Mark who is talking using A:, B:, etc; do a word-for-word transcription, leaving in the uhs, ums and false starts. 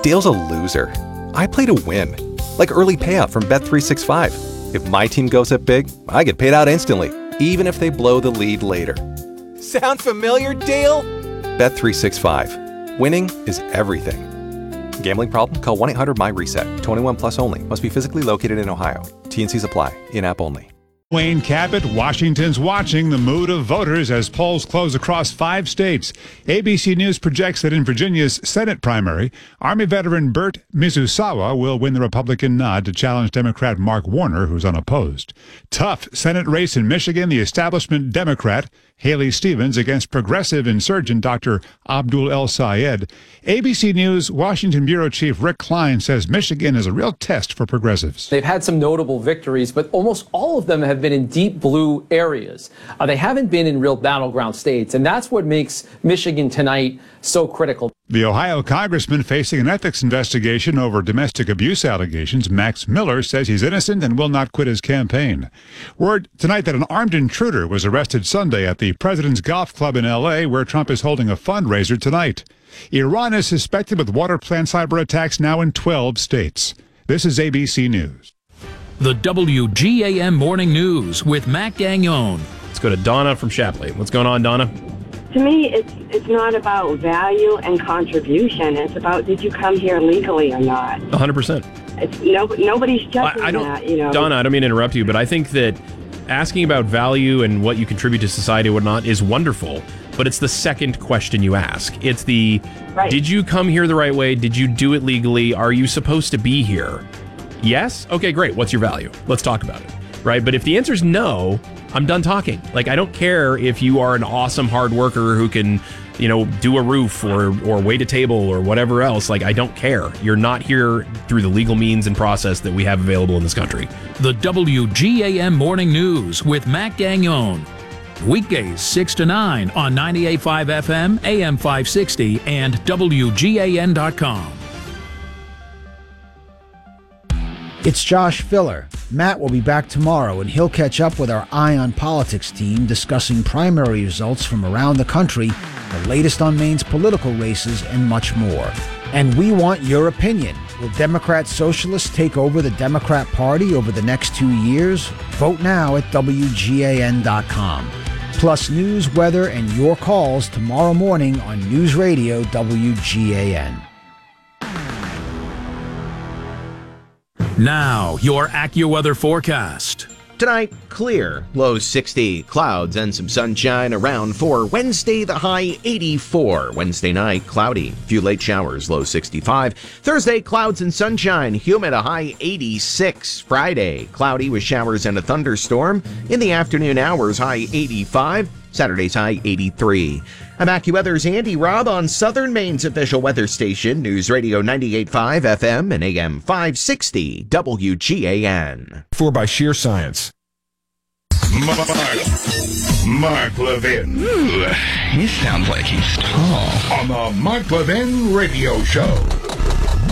A: Dale's a loser. I play to win. Like early payout from Bet three sixty-five. If my team goes up big, I get paid out instantly, even if they blow the lead later. Sound familiar, Dale? Bet three sixty-five. Winning is everything. Gambling problem? Call one eight hundred my reset. twenty-one plus only. Must be physically located in Ohio. T N Cs apply. In-app only.
B: Wayne Cabot, Washington's watching the mood of voters as polls close across five states. A B C News projects that in Virginia's Senate primary, Army veteran Bert Mizusawa will win the Republican nod to challenge Democrat Mark Warner, who's unopposed. Tough Senate race in Michigan, the establishment Democrat Haley Stevens against progressive insurgent Doctor Abdul El Sayed. A B C News Washington Bureau Chief Rick Klein says Michigan is a real test for progressives.
C: They've had some notable victories, but almost all of them have been in deep blue areas. Uh, they haven't been in real battleground states, and that's what makes Michigan tonight so critical.
B: The Ohio congressman facing an ethics investigation over domestic abuse allegations, Max Miller, says he's innocent and will not quit his campaign. Word tonight that an armed intruder was arrested Sunday at the President's Golf Club in L A, where Trump is holding a fundraiser tonight. Iran is suspected with water plant cyber attacks now in twelve states. This is A B C News.
D: The W G A M Morning News with Mac Gagnon.
E: Let's go to Donna from Shapley. What's going on, Donna?
F: To me, it's it's not about value and contribution. It's about, did you come here legally or not?
E: one hundred percent.
F: It's no, nobody's judging
E: I, I don't,
F: that, you know.
E: Donna, I don't mean to interrupt you, but I think that asking about value and what you contribute to society or whatnot is wonderful, but it's the second question you ask. It's the, right. Did you come here the right way? Did you do it legally? Are you supposed to be here? Yes? Okay, great. What's your value? Let's talk about it, right? But if the answer is no, I'm done talking. Like, I don't care if you are an awesome hard worker who can, you know, do a roof or or wait a table or whatever else. Like, I don't care. You're not here through the legal means and process that we have available in this country.
D: The W G A M Morning News with Mac Gagnon. Weekdays six to nine on ninety-eight point five F M, A M five sixty, and W G A N dot com.
G: It's Josh Filler. Matt will be back tomorrow, and he'll catch up with our Eye on Politics team discussing primary results from around the country, the latest on Maine's political races, and much more. And we want your opinion. Will Democrat Socialists take over the Democrat Party over the next two years? Vote now at W G A N dot com. Plus news, weather, and your calls tomorrow morning on News Radio W G A N.
D: Now, your AccuWeather forecast.
H: Tonight, clear, low sixty, clouds and some sunshine around for Wednesday, the high eighty-four. Wednesday night, cloudy, few late showers, low sixty-five. Thursday, clouds and sunshine, humid, a high eighty-six. Friday, cloudy with showers and a thunderstorm. In the afternoon hours, high eighty-five. Saturday's high eighty-three. I'm AccuWeather's Andy Robb on Southern Maine's official weather station, News Radio ninety-eight point five F M and A M five sixty W G A N.
I: For by sheer science.
J: Mark, Mark Levin.
K: Ooh, he sounds like he's tall.
J: On the Mark Levin Radio Show.